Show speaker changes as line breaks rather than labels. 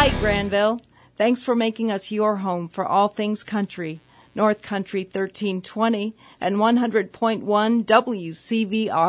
Hi, Granville. Thanks for making us your home for all things country. North Country 1320 and 100.1 WCVR.